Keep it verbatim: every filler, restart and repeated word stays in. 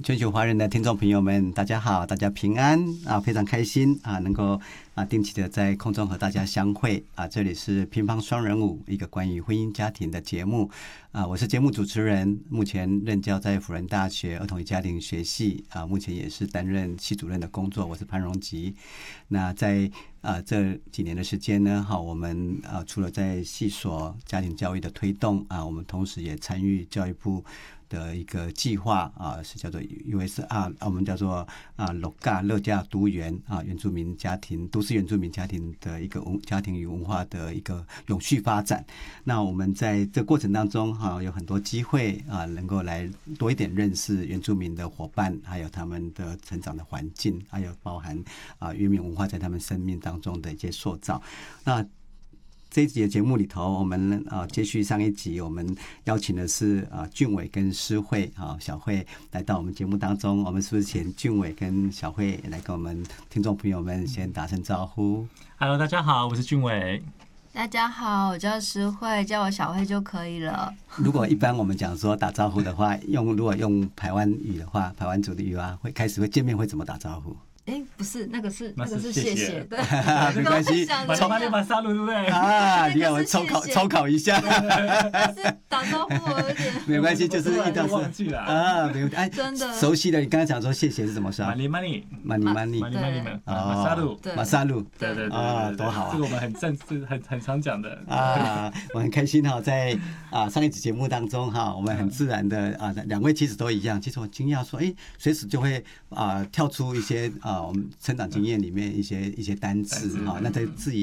全球华人的听众朋友们，大家好，大家平安啊！非常开心啊，能够啊定期的在空中和大家相会啊！这里是乒乓双人舞，一个关于婚姻家庭的节目啊！我是节目主持人，目前任教在辅仁大学儿童与家庭学系啊，目前也是担任系主任的工作。我是潘荣吉。那在啊这几年的时间呢，哈，我们啊除了在系所家庭教育的推动啊，我们同时也参与教育部的一个计划啊，是叫做 U S R， 我们叫做啊乐嘎乐家都园啊，原住民家庭、都市原住民家庭的一个文家庭与文化的一个永续发展。那我们在这过程当中哈、啊，有很多机会啊，能够来多一点认识原住民的伙伴，还有他们的成长的环境，还有包含啊原民文化在他们生命当中的一些塑造。那这一集的节目里头，我们啊接续上一集，我们邀请的是啊俊伟跟诗慧啊小慧来到我们节目当中。我们是不是请俊伟跟小慧来跟我们听众朋友们先打声招呼 ？Hello， 大家好，我是俊伟。 大家好，我叫诗慧，叫我小慧就可以了。 如果一般我们讲说打招呼的话，用如果用排湾语的话，排湾族的语啊，会开始会见面会怎么打招呼？ 哎，不是，那个是那个是谢谢谢谢，对， 没关系， 马马里马萨鲁对不对？ 啊，你看我抽考抽考一下， 是打招呼我有点没关系，就是遇到忘记了啊，没有哎， 真的熟悉的。你刚才讲说谢谢是怎么说？ 马里马里马里马里马里马里马萨鲁， 马萨鲁， 对对对啊，多好啊！ 这个我们很正式、很很常讲的啊，我很开心哈，在啊上一集节目当中哈，我们很自然的啊，两位其实都一样。其实我惊讶说，哎，随时就会啊跳出一些啊我们成长经验里面一些一些单词哈，那在自己